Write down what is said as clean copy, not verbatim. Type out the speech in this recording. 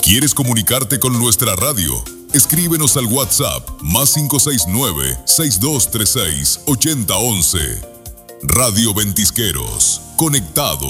¿Quieres comunicarte con nuestra radio? Escríbenos al WhatsApp +569 6236 8011. Radio Ventisqueros, conectado.